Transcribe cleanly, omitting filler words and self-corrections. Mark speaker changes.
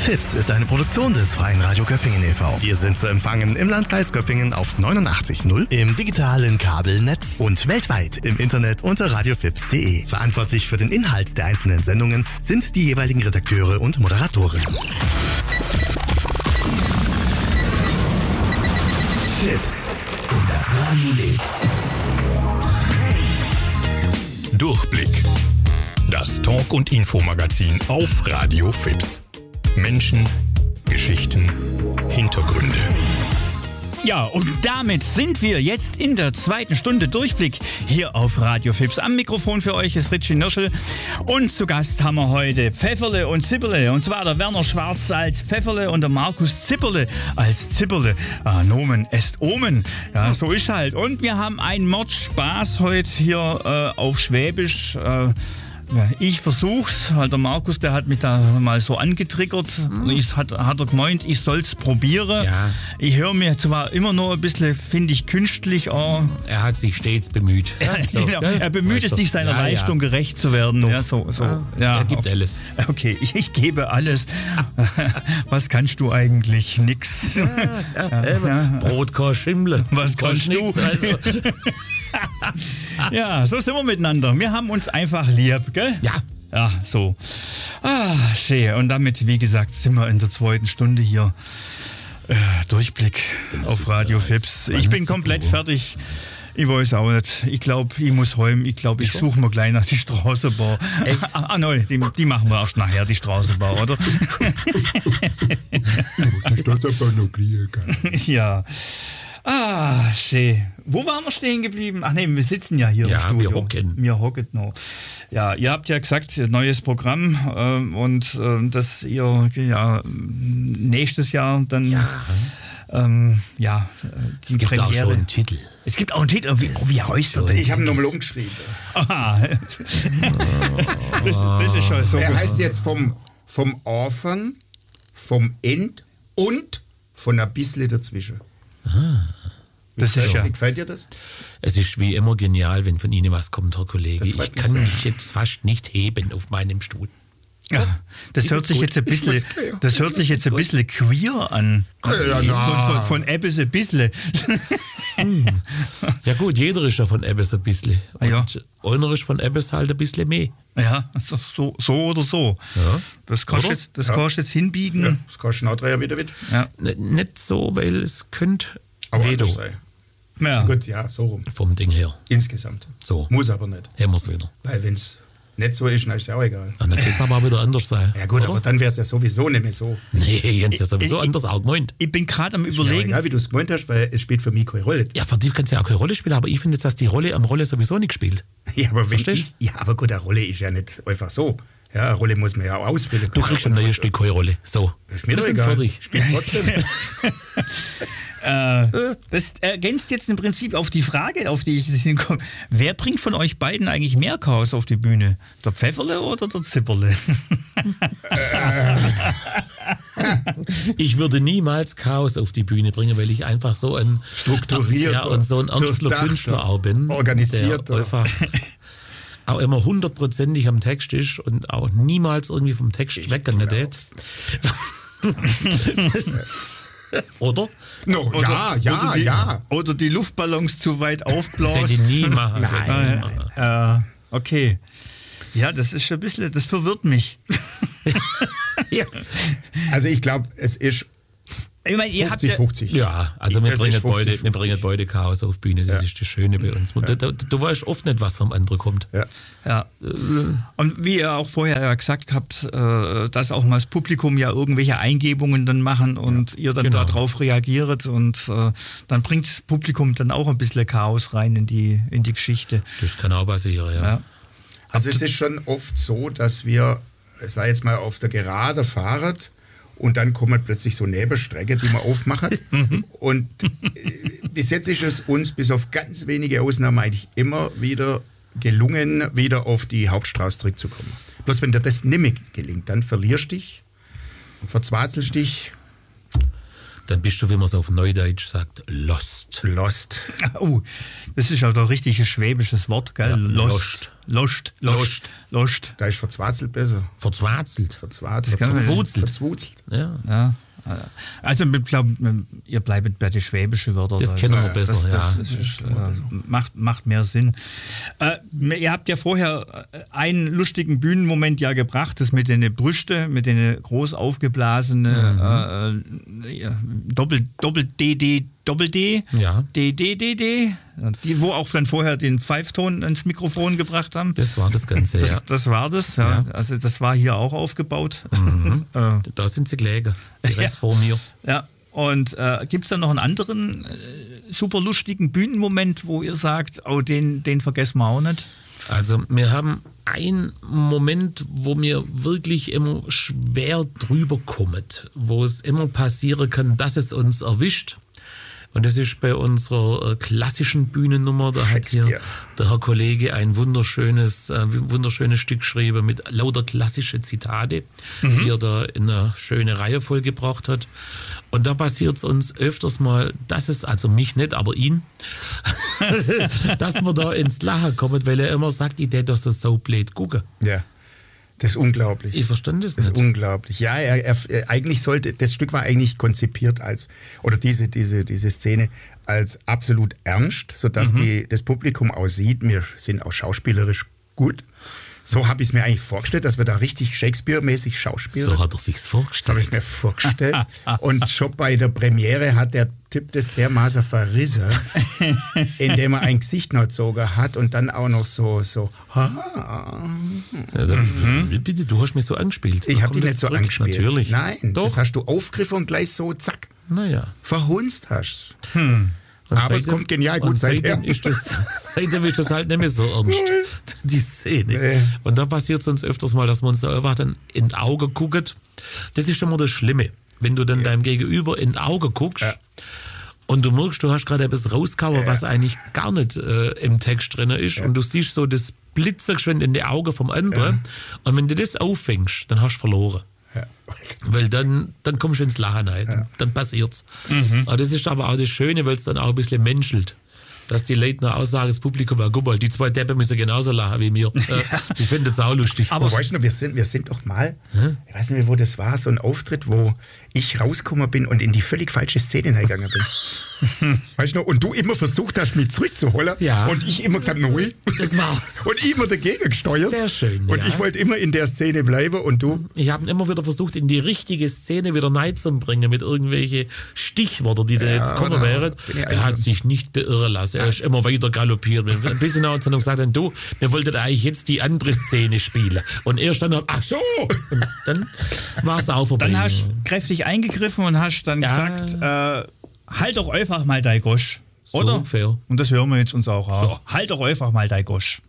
Speaker 1: FIPS ist eine Produktion des Freien Radio Göppingen e.V. Wir sind zu empfangen im Landkreis Göppingen auf 89.0, im digitalen Kabelnetz und weltweit im Internet unter radiofips.de. Verantwortlich für den Inhalt der einzelnen Sendungen sind die jeweiligen Redakteure und Moderatoren. FIPS. Und das Radio lebt.
Speaker 2: Durchblick. Das Talk- und Infomagazin auf Radio FIPS. Menschen, Geschichten, Hintergründe.
Speaker 3: Ja, und damit sind wir jetzt in der zweiten Stunde Durchblick hier auf Radio FIPS. Am Mikrofon für euch ist Richie Nirschl und zu Gast haben wir heute Pfefferle und Zipperle. Und zwar der Werner Schwarz als Pfefferle und der Markus Zipperle als Zipperle. Nomen est Omen. Ja, so ist halt. Und wir haben einen Mordspaß heute hier auf Schwäbisch. Ich versuch's, weil der Markus, der hat mich da mal so angetriggert. Hat er gemeint, ich soll's probieren.
Speaker 4: Ja.
Speaker 3: Ich höre mir zwar immer noch ein bisschen, finde ich, künstlich an.
Speaker 4: Er hat sich stets bemüht.
Speaker 3: So, genau. Er bemüht es sich, seiner Leistung gerecht zu werden. Ja, so.
Speaker 4: Er gibt alles.
Speaker 3: Okay, ich gebe alles. Was kannst du eigentlich? Nix.
Speaker 4: Brot kann Schimmle.
Speaker 3: Was kannst du?
Speaker 4: Also.
Speaker 3: Ja, so sind wir miteinander. Wir haben uns einfach lieb, gell?
Speaker 4: Ja.
Speaker 3: Ja, so. Schön. Und damit, wie gesagt, sind wir in der zweiten Stunde hier. Durchblick auf Radio FIPS. Ich bin komplett fertig. Ich weiß auch nicht. Ich glaube, ich muss heim. Ich glaube, ich suche mir gleich nach die Straßenbahn.
Speaker 4: Echt?
Speaker 3: Nein, die machen wir erst nachher, die Straßenbahn, oder?
Speaker 5: Die Straßenbahn noch kriegen kann.
Speaker 3: Ja. Schön. Wo waren wir stehen geblieben? Ach nee, wir sitzen ja hier im Studio. Wir hocken noch. Ja, ihr habt ja gesagt, neues Programm und dass ihr nächstes Jahr dann
Speaker 4: es gibt Premiere. Auch schon einen Titel.
Speaker 3: Es gibt auch einen Titel. Wie heißt der denn?
Speaker 5: Ich habe ihn nochmal umgeschrieben.
Speaker 3: Aha. Das ist schon so.
Speaker 5: Er heißt jetzt vom Anfang, vom End und von ein bisschen dazwischen.
Speaker 3: Das ist ja.
Speaker 5: Wie gefällt dir das?
Speaker 4: Es ist wie immer genial, wenn von Ihnen was kommt, Herr Kollege. Ich kann mich jetzt fast nicht heben auf meinem Stuhl.
Speaker 3: Ja, das hört sich jetzt ein bisschen queer an. Von Ebbes ein bisschen.
Speaker 4: Ja gut, jeder ist ja von Ebbes ein bisschen. Und einer ist von Ebbes halt ein bisschen mehr.
Speaker 3: Ja, so oder so. Ja. Das kannst du jetzt hinbiegen.
Speaker 5: Ja, das kannst du nachher wieder mit.
Speaker 4: Ja. Nicht so, weil es könnte
Speaker 5: weder sein.
Speaker 3: Ja.
Speaker 5: Gut, ja, so rum.
Speaker 4: Vom Ding her.
Speaker 5: Insgesamt.
Speaker 4: So.
Speaker 5: Muss aber nicht.
Speaker 4: Haben wir es wieder.
Speaker 5: Weil wenn es nicht so ist, dann ist es auch egal.
Speaker 4: Dann wird es aber auch wieder anders sein.
Speaker 5: Ja gut,
Speaker 4: oder?
Speaker 5: aber dann wäre es ja sowieso nicht mehr so.
Speaker 4: Nee, Jens, ja sowieso anders auch gemeint.
Speaker 3: Ich bin gerade am Überlegen.
Speaker 5: Ja, wie du es gemeint hast, weil es spielt für mich keine Rolle.
Speaker 4: Ja, für dich kannst du ja auch keine Rolle spielen, aber ich finde jetzt, dass die Rolle am Rolle sowieso nicht spielt.
Speaker 5: Ja, aber aber gut, eine Rolle ist ja nicht einfach so. Ja, eine Rolle muss man ja auch ausfüllen.
Speaker 4: Du kriegst ein neues Stück keine Rolle. So.
Speaker 5: Ist mir doch egal. Spielt trotzdem.
Speaker 3: Das ergänzt jetzt im Prinzip auf die Frage, auf die ich hinkomme. Wer bringt von euch beiden eigentlich mehr Chaos auf die Bühne? Der Pfefferle oder der Zipperle?
Speaker 4: Ich würde niemals Chaos auf die Bühne bringen, weil ich einfach so ein
Speaker 5: strukturierter
Speaker 4: und so ein ernster Künstler auch bin.
Speaker 5: Organisierter.
Speaker 4: Der einfach auch immer 100%ig am Text ist und auch niemals irgendwie vom Text weggehen wird. Oder?
Speaker 5: No,
Speaker 3: Oder die Luftballons zu weit aufblasen.
Speaker 4: Die nie machen.
Speaker 3: Nein. Okay. Ja, das ist ein bisschen, das verwirrt mich.
Speaker 5: Ja. Also ich glaube, es ist 50-50.
Speaker 4: Ja, also wir bringen beide Chaos auf Bühne. Das ist das Schöne bei uns. Du weißt oft nicht, was vom anderen kommt.
Speaker 3: Ja. Und wie ihr auch vorher gesagt habt, dass auch mal das Publikum ja irgendwelche Eingebungen dann machen und ihr dann darauf reagiert und dann bringt das Publikum dann auch ein bisschen Chaos rein in die Geschichte.
Speaker 4: Das kann auch passieren, ja.
Speaker 5: Also es ist schon oft so, dass wir, sei jetzt mal auf der Gerade fahren und dann kommen plötzlich so Nebenstrecke, die man aufmacht. Und bis jetzt ist es uns bis auf ganz wenige Ausnahmen eigentlich immer wieder gelungen, wieder auf die Hauptstraße zurückzukommen. Bloß wenn dir das nicht mehr gelingt, dann verlierst du dich und verzweifelst dich.
Speaker 4: dann bist du, wie man es auf Neudeutsch sagt, lost.
Speaker 5: Lost.
Speaker 3: Oh, das ist ja doch richtig ein schwäbisches Wort, gell?
Speaker 4: Ja,
Speaker 3: Lost.
Speaker 5: Da ist verzweifelt besser.
Speaker 4: Verzweifelt.
Speaker 5: Verzwuzelt.
Speaker 3: Ja. Also ich glaube, ihr bleibt bei den schwäbischen Wörtern.
Speaker 4: Das kennen wir besser,
Speaker 3: das ist, macht mehr Sinn. Ihr habt ja vorher einen lustigen Bühnenmoment ja gebracht, das mit den Brüsten, mit den groß aufgeblasenen Doppel-D,
Speaker 4: Ja.
Speaker 3: D, die, wo auch dann vorher den Pfeifton ans Mikrofon gebracht haben.
Speaker 4: Das war das Ganze, ja.
Speaker 3: Das war das, ja. Also das war hier auch aufgebaut.
Speaker 4: Da sind sie gelegen, direkt vor mir.
Speaker 3: Ja, und gibt es da noch einen anderen super lustigen Bühnenmoment, wo ihr sagt, oh, den vergessen wir auch nicht?
Speaker 4: Also wir haben einen Moment, wo mir wirklich immer schwer drüber kommt, wo es immer passieren kann, dass es uns erwischt. Und das ist bei unserer klassischen Bühnennummer. Da hat hier der Herr Kollege ein wunderschönes Stück geschrieben mit lauter klassische Zitate, die er da in eine schöne Reihe vollgebracht hat. Und da passiert es uns öfters mal, dass es, also mich nicht, aber ihn, dass wir da ins Lachen kommen, weil er immer sagt, ich hätte doch so blöd gucken.
Speaker 5: Ja. Das ist unglaublich.
Speaker 4: Ich verstand das
Speaker 5: nicht. Das ist unglaublich. Ja, eigentlich sollte, das Stück war eigentlich konzipiert als, oder diese Szene als absolut ernst, sodass das Publikum auch sieht, wir sind auch schauspielerisch gut. So habe ich es mir eigentlich vorgestellt, dass wir da richtig Shakespeare-mäßig schauspielen.
Speaker 4: So hat er sich's vorgestellt.
Speaker 5: So habe ich es mir vorgestellt. Und schon bei der Premiere hat der Typ das dermaßen verrissen, indem er ein Gesicht noch gezogen hat und dann auch noch so.
Speaker 4: Bitte, du hast mich so angespielt.
Speaker 5: Ich habe dich nicht so angespielt.
Speaker 4: Natürlich.
Speaker 5: Nein,
Speaker 4: doch.
Speaker 5: Das hast du aufgegriffen und gleich so zack.
Speaker 4: Naja.
Speaker 5: Verhunzt hast du. Aber es kommt genial gut
Speaker 4: seitdem ist das halt nicht mehr so ernst, die Szene. Nee. Und da passiert es uns öfters mal, dass man uns da einfach dann in die Augen guckt. Das ist schon mal das Schlimme, wenn du dann deinem Gegenüber in die Augen guckst und du merkst, du hast gerade etwas rausgehauen, was eigentlich gar nicht im Text drin ist und du siehst so das Blitzergeschwind in die Augen vom anderen und wenn du das auffängst, dann hast du verloren. Ja. Weil dann kommst du ins Lachen rein, dann passiert's. Aber das ist aber auch das Schöne, weil es dann auch ein bisschen menschelt. Dass die Leute noch aussagen, das Publikum, guck mal, die zwei Deppen müssen genauso lachen wie mir. Ich finde das auch lustig.
Speaker 5: Aber weißt du, wir sind doch mal, ich weiß nicht, wo das war, so ein Auftritt, wo ich rausgekommen bin und in die völlig falsche Szene hineingegangen bin. Weißt du noch? Und du immer versucht hast, mich zurückzuholen.
Speaker 4: Ja.
Speaker 5: Und ich immer gesagt, nein.
Speaker 4: Das war's.
Speaker 5: Und ich immer dagegen gesteuert.
Speaker 4: Sehr schön.
Speaker 5: Und ich wollte immer in der Szene bleiben und du?
Speaker 4: Ich habe immer wieder versucht, in die richtige Szene wieder reinzubringen mit irgendwelchen Stichworten, die da jetzt kommen wären. Er hat sich nicht beirren lassen. Er ist immer weiter galoppiert. Ein bisschen hat er gesagt, du, wir wollten eigentlich jetzt die andere Szene spielen. Und er stand dann, ach so. Und dann war es auch vorbei.
Speaker 3: Dann hast du kräftig eingegriffen und hast dann gesagt, halt doch einfach mal dein Gosch.
Speaker 4: So
Speaker 3: oder?
Speaker 4: Ungefähr.
Speaker 3: Und das hören wir jetzt uns auch. So. Halt doch einfach mal dein Gosch.